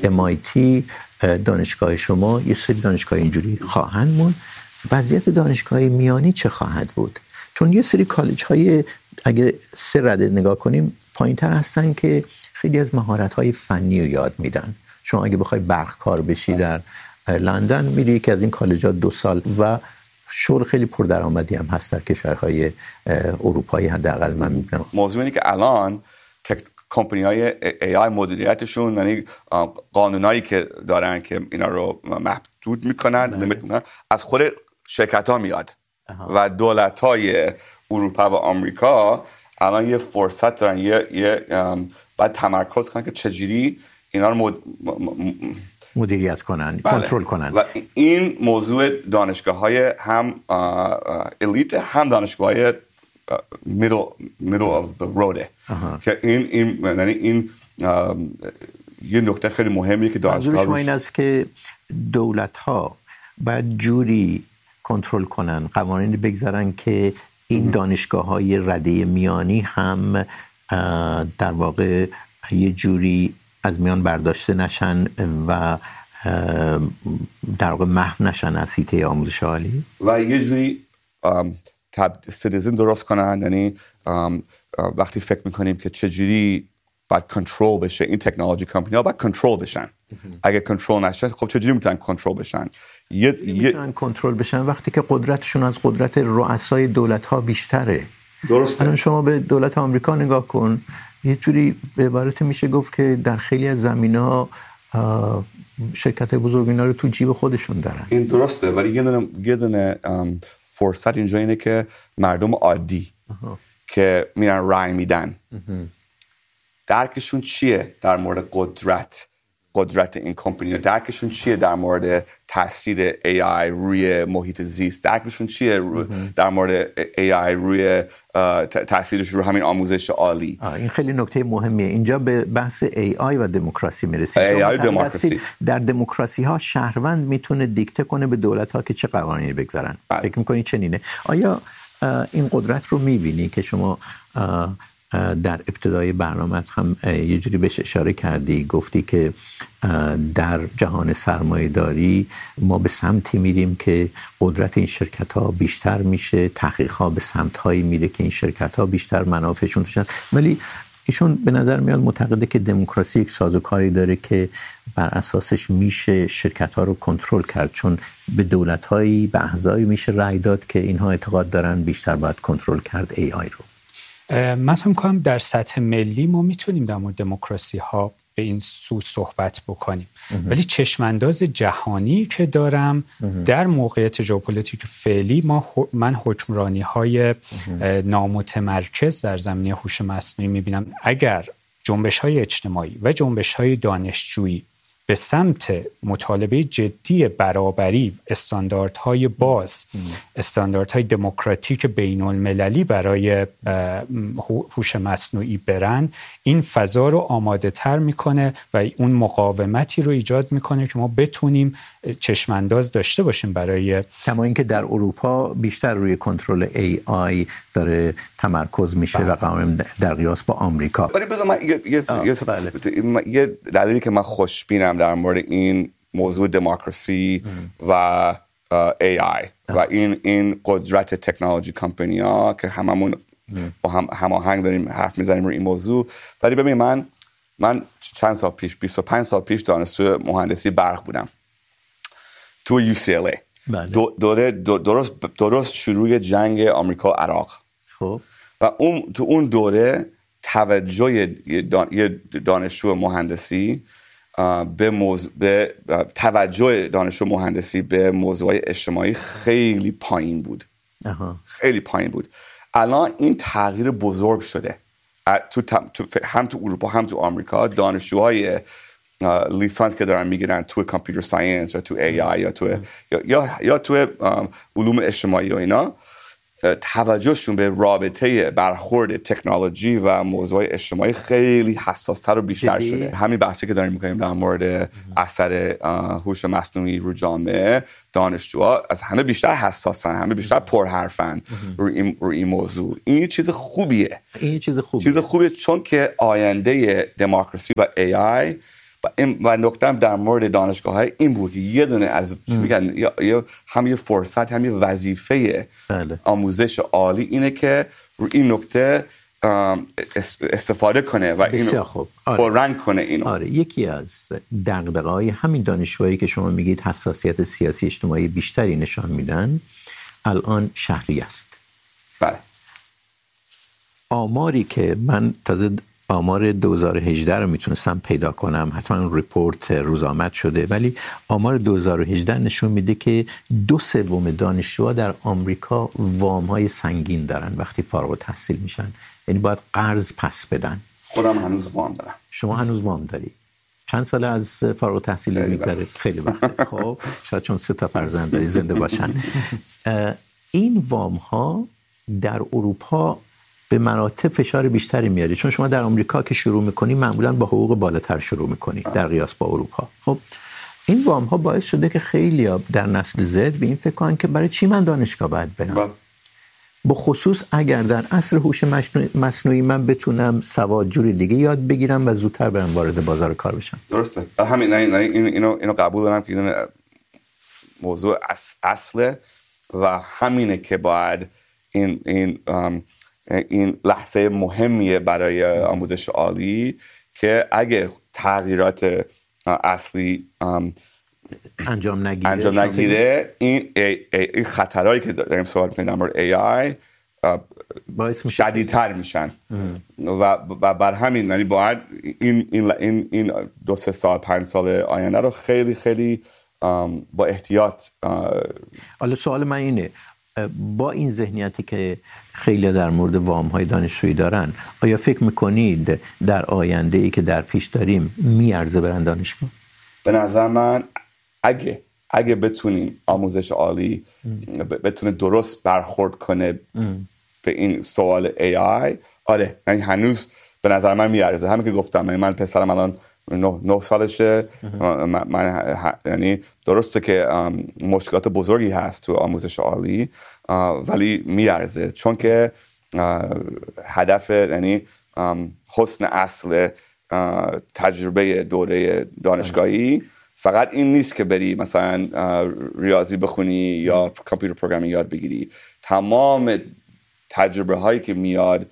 MIT، دانشگاه شما، یه سری دانشگاه اینجوری خواهند موند. وضعیت دانشگاه میانی چه خواهد بود؟ چون یه سری کالج‌های اگه سه رده نگاه کنیم پایین‌تر هستن که خیلی از مهارت‌های فنی رو یاد میدن. شما اگه بخوای برقکار بشی در لندن میری که از این کالج‌ها 2 سال و شغل خیلی پردرآمدی هم هست در کشورهای اروپایی حداقل من می‌بینم. موضوع اینه که الان کمپانی‌های AI مدیریتشون یعنی قانونایی که دارن که اینا رو محدود میکنن، لیمیت میکنن، از خود شرکت‌ها میاد و دولت‌های اروپا و آمریکا الان یه فرصت دارن یه باید تمرکز کنن که چجوری اینا رو مدیریت کنن، کنترل کنن. و این موضوع دانشگاه‌های هم الیت هم دانشگاه‌های middle of the road که این یه نکته خیلی مهمیه که دانشگاه‌ها شما این است که دولت‌ها باید جوری کنترل کنن، قوانینی بگذارن که این دانشگاه‌های رده میانی هم در واقع یه جوری از میان برداشته نشن و در واقع محو نشن از حیطه آموزش عالی و یه جوری سیتیزن درست کنن. یعنی وقتی فکر میکنیم که چجوری باید کنترل بشه این تکنولوژی کمپانی ها باید کنترل بشن. اگه کنترل نشن خب چجوری میتونن کنترل بشن؟ میتونن کنترل بشن وقتی که قدرتشون از قدرت رؤسای دولت ها بیشتره. درسته. الان شما به دولت آمریکا نگاه کن، یه جوری به عبارت میشه گفت که در خیلی از زمینه‌ها شرکت بزرگ اینا رو تو جیب خودشون دارن. این درسته، ولی یه دونه فرصت اینجا اینه که مردم عادی که میرن رای میدن درکشون چیه در مورد قدرت این کمپانی، درکشون چیه در مورد تاثیر AI روی محیط زیست، درکشون چیه در مورد AI روی تاثیرش روی همین آموزش عالی. این خیلی نکته مهمیه. اینجا به بحث AI و دموکراسی میرسیم. AI دموکراسی. در دموکراسی ها شهروند میتونه دیکته کنه به دولت ها که چه قوانینی بگذارن. فکر میکنی چنینه؟ آیا این قدرت رو میبینی که شما در ابتدای برنامه هم یه جوری بهش اشاره کردی، گفتی که در جهان سرمایه‌داری ما به سمتی میریم که قدرت این شرکت‌ها بیشتر میشه، تحقیق‌ها به سمت‌هایی میره که این شرکت‌ها بیشتر منافعشون بشن. ولی ایشون به نظر میاد معتقده که دموکراسی یک سازوکاری داره که بر اساسش میشه شرکت‌ها رو کنترل کرد، چون به دولت‌هایی به احزابی میشه رأی داد که اینها اعتقاد دارن بیشتر باید کنترل کرد AI رو. من فکر می‌کنم در سطح ملی ما میتونیم در مورد دموکراسی ها به این سو صحبت بکنیم، ولی چشمانداز جهانی که دارم در موقعیت ژئوپلیتیک فعلی من حکمرانی های نامتمرکز در زمینه هوش مصنوعی میبینم. اگر جنبش های اجتماعی و جنبش های دانشجویی به سمت مطالبه جدی برابری، استانداردهای باز، استانداردهای دموکراتیک بین المللی برای هوش مصنوعی برن، این فضا رو آماده تر میکنه و اون مقاومتی رو ایجاد میکنه که ما بتونیم چشمانداز داشته باشیم برای کما اینکه در اروپا بیشتر روی کنترل AI داره تمرکز میشه و قائم در قیاس با آمریکا. ولی بذار من یه دلیلی که من خوشبینم در مورد این موضوع دموکراسی و AI و این قدرت تکنولوژی کمپانی ها که هممون با هم هماهنگ داریم حرف میزنیم روی این موضوع. ولی ببین من چند سال پیش 25 سال پیش دانشجو مهندسی برق بودم تو UCLA. درست شروع جنگ آمریکا و عراق. خب و تو اون دوره توجه دانشجو مهندسی به توجه دانشجو مهندسی به موضوعات اجتماعی خیلی پایین بود. خیلی پایین بود. الان این تغییر بزرگ شده. هم تو اروپا هم تو آمریکا دانشجوهای لیسانس که دارن میگیرن تو کامپیوتر ساینس یا تو AI یا تو علوم اجتماعی و اینا توجهشون به رابطه برخورد تکنولوژی و موضوع اجتماعی خیلی حساستر و بیشتر شده. همین بحثی که داریم میکنیم در مورد اثر هوش مصنوعی رو جامعه، دانشجوها از همه بیشتر حساسن، همه بیشتر پرحرفن رو این موضوع. این چیز خوبیه. چیز خوبیه چون که آینده دموکراسی و AI و نکته در مورد دانشگاه‌های این بود که یه دونه از میگن یا همین فرصت، همین وظیفه آموزش عالی اینه که رو این نکته استفاده کنه و اینو پررنگ کنه اینو. آره، یکی از دغدغه‌های همین دانشجوهایی که شما میگید حساسیت سیاسی اجتماعی بیشتری نشان میدن الان شهری است. بله. آماری که من تازه آمار 2018 رو میتونستم پیدا کنم، حتما ریپورت روزآمد شده، ولی آمار 2018 نشون میده که 2/3 دانشجوها در آمریکا وام‌های سنگین دارن وقتی فارغ التحصیل میشن، یعنی باید قرض پس بدن. خودم هنوز وام دارم. شما هنوز وام داری؟ چند سال از فارغ التحصیلی میگذره؟ خیلی وقت. خب شاید چون 3 فرزند داری زنده باشن. این وام‌ها در اروپا به مراتب فشار بیشتری میاره، چون شما در آمریکا که شروع میکنی معمولا با حقوق بالاتر شروع میکنی در قیاس با اروپا. خب این وام ها باعث شده که خیلی در نسل زد به این فکر کنن که برای چی من دانشگاه باید برم، به خصوص اگر در عصر هوش مصنوعی من بتونم سواد جوری دیگه یاد بگیرم و زودتر برم وارد بازار کار بشم. درسته. همین اینو قبول دارم که این موضوع اصله و همینه که باید این لحظه مهمیه برای آموزش عالی که اگه تغییرات اصلی انجام نگیره این خطرهایی که داریم صحبت می‌کنیم در مورد AI شدیدتر میشن و بر همین یعنی باید این 2-3 سال 5 سال آینده رو خیلی خیلی با احتیاط. حالا سوال من اینه، با این ذهنیتی که خیلی در مورد وام‌های دانشجویی دارن، آیا فکر میکنید در آینده‌ای که در پیش داریم میارزه برن دانشگاه؟ به نظر من اگه بتونیم آموزش عالی بتونه درست برخورد کنه به این سوال AI، آره یعنی هنوز به نظر من میارزه. همین که گفتم، من پسرم الان 9 سالشه، من یعنی درسته که مشکلات بزرگی هست تو آموزش عالی ولی میارزه، چون که هدف یعنی حسن اصل تجربه دوره دانشگاهی فقط این نیست که بری مثلا ریاضی بخونی یا کامپیوتر پروگرامینگ یاد بگیری. تمام تجربه هایی که میاد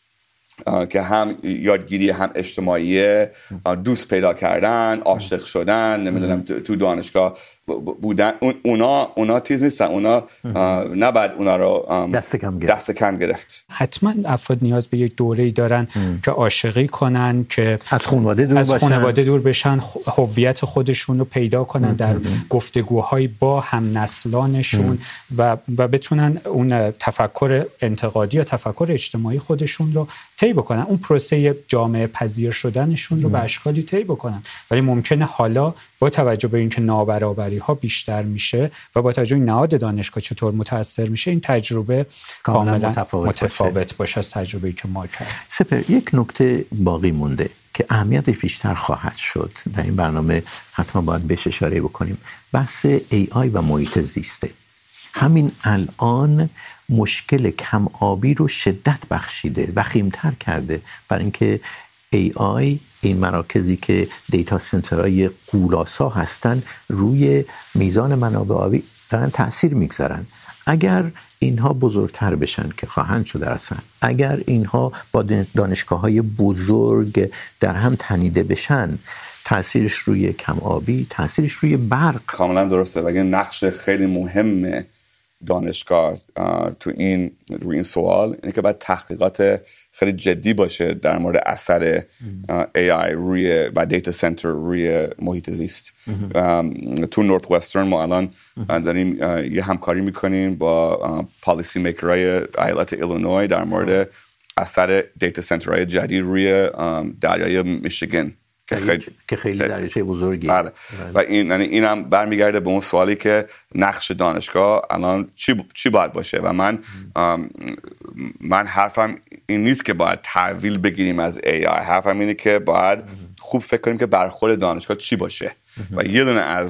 که هم یادگیری هم اجتماعیه، دوست پیدا کردن، عاشق شدن، نمیدونم تو دانشگاه بودن، اونا تیز نیستن، اونا نباید اونا رو دست کم گرفت. حتما افراد نیاز به یک دوره‌ای دارن که عاشقی کنن، که از خانواده دور بشن، هویت خودشون رو پیدا کنن در گفتگوهای با هم نسلانشون و بتونن اون تفکر انتقادی یا تفکر اجتماعی خودشون رو طی بکنن، اون پروسه جامعه پذیر شدنشون رو به اشکالی طی بکنن. ولی ممکنه حالا با توجه به اینکه نابرابری ها بیشتر میشه و با توجه به نهاد دانشگاه چطور متاثر میشه، این تجربه کاملا متفاوت باشه از تجربه‌ای که ما کردیم. سپر، یک نکته باقی مونده که اهمیتش بیشتر خواهد شد، در این برنامه حتما باید بهش اشاره بکنیم، بحث AI و محیط زیسته. همین الان مشکل کم آبی رو شدت بخشیده، وخیم‌تر کرده، برای اینکه AI این مراکزی که دیتا سنترهای غول‌آسا هستن روی میزان منابع آبی دارن تأثیر میگذارن. اگر اینها بزرگتر بشن که خواهند شد اصلا، اگر اینها با دانشگاه‌های بزرگ در هم تنیده بشن، تأثیرش روی کم آبی، تأثیرش روی برق. کاملا درسته و این نقش خیلی مهمه دانشگاه روی این سوال، اینه که باید تحقیقات خیلی جدی باشه در مورد اثر AI روی و دیتا سنتر روی محیط زیست. تو نورت وسترن ما الان داریم یه همکاری میکنیم با پالیسی میکرهای ایالت ایلینوی در مورد اثر دیتا سنترهای جدید روی دریای میشیگن که خیلی درجه بزرگی. بله. و اینم برمیگرده به اون سوالی که نقش دانشگاه الان چی باید باشه و من حرفم این نیست که باید تحویل بگیریم از AI. حرفم اینه که باید خوب فکر کنیم که برخورد دانشگاه چی باشه و یه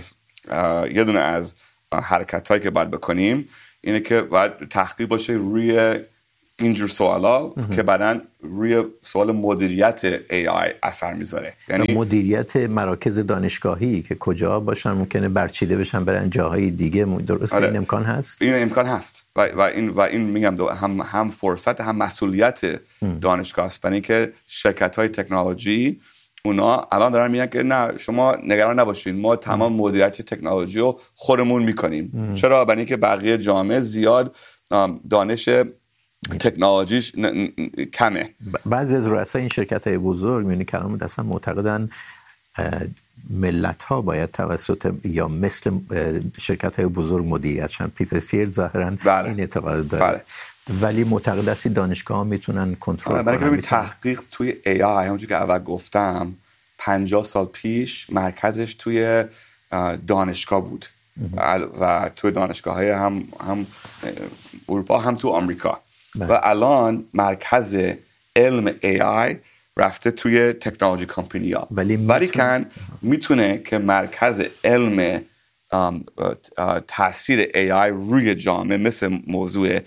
دونه از حرکتایی که باید بکنیم اینه که باید تحقیق باشه روی اینجور سوالا که بعدن روی سوال مدیریت AI اثر میذاره. یعنی مدیریت مراکز دانشگاهی که کجا باشن ممکنه برچیده بشن برن جاهای دیگه. درسته؟ این امکان هست؟ این امکان هست و این میگم هم فرصت هم مسئولیت دانشگاه است. برای اینکه شرکت‌های تکنولوژی اونا الان دارن میگن که نه شما نگران نباشین، ما تمام مدیریت تکنولوژی رو خودمون میکنیم. چرا؟ برای اینکه بقیه جامعه زیاد دانش تکنولوژیش کمه. بعضی از رؤسای این شرکت‌های بزرگ می‌بینی کلام اصلا معتقدن ملت‌ها باید توسط یا مثل شرکت‌های بزرگ مدیریت شن. پیتر سیر ظاهراً این اعتقاد داره. ولی معتقد است دانشگاه‌ها میتونن کنترل کنن. برای تحقیق توی AI همونجوری که اول گفتم 50 سال پیش مرکزش توی دانشگاه بود و توی دانشگاه‌های هم اروپا هم تو آمریکا. و الان مرکز علم AI رفته توی تکنولوژی کمپانی ها. ولی میتونه که مرکز علم تاثیر AI روی جامعه مثل موضوع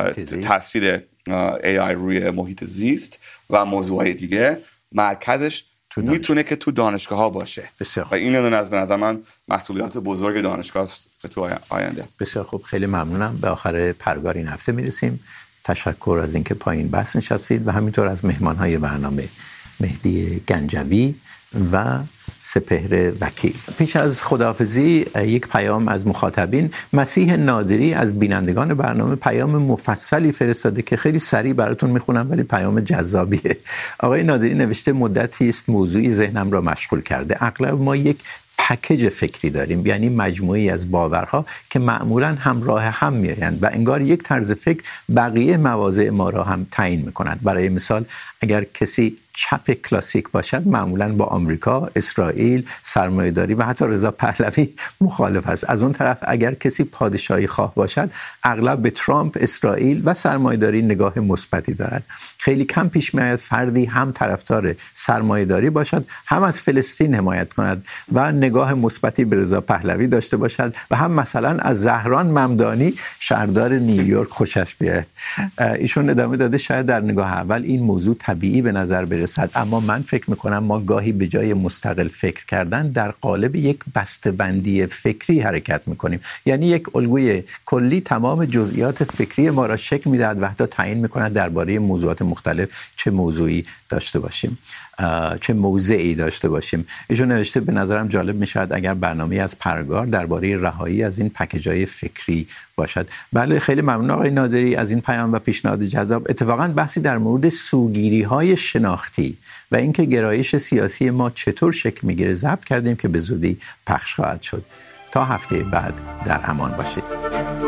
تاثیر AI روی محیط زیست و موضوعهای دیگه مرکزش میتونه که تو دانشگاه ها باشه. و این از به نظر من مسئولیت بزرگ دانشگاه است به تو آینده. بسیار خوب، خیلی ممنونم. به آخر پرگار این هفته میرسیم. تشکر از اینکه پایین بحث نشستید و همینطور از مهمان‌های برنامه مهدی گنجوی و سپهر وکیل. پیش از خداحافظی یک پیام از مخاطبین. مسیح نادری از بینندگان برنامه پیام مفصلی فرستاده که خیلی سریع براتون میخونم ولی پیام جذابیه. آقای نادری نوشته مدتی است موضوعی ذهنم را مشغول کرده. اغلب ما یک پکیج فکری داریم، یعنی مجموعی از باورها که معمولاً همراه هم میآیند و انگار یک طرز فکر بقیه مواضع ما را هم تعیین می‌کند. برای مثال اگر کسی چپ کلاسیک باشد معمولاً با آمریکا، اسرائیل، سرمایه‌داری و حتی رضا پهلوی مخالف است. از اون طرف اگر کسی پادشاهی خواه باشد اغلب به ترامپ، اسرائیل و سرمایه‌داری نگاه مثبتی دارد. خیلی کم پیش می‌آید فردی هم طرفدار سرمایه‌داری باشد، هم از فلسطین حمایت کند و نگاه مثبتی به رضا پهلوی داشته باشد و هم مثلا از زهران ممدانی شهردار نیویورک خوشش بیاید. ایشون ادامه داده شاید در نگاه اول این موضوع طبیعی به نظر برسد، اما من فکر میکنم ما گاهی به جای مستقل فکر کردن در قالب یک بسته‌بندی فکری حرکت میکنیم. یعنی یک الگوی کلی تمام جزئیات فکری ما را شکل میدهد و حتی تعیین میکند درباره موضوعات مختلف چه موضوعی داشته باشیم، چه موضعی داشته باشیم. ایشون نوشته به نظرم جالب میشد اگر برنامه‌ای از پرگار درباره رهایی از این پکیج‌های فکری باشد. بله، خیلی ممنون آقای نادری از این پیام و پیشنهاد جذاب. اتفاقاً بحثی در مورد سوگیری‌های شناختی و اینکه گرایش سیاسی ما چطور شکل میگیره ضبط کردیم که به زودی پخش خواهد شد. تا هفته بعد در امان باشید.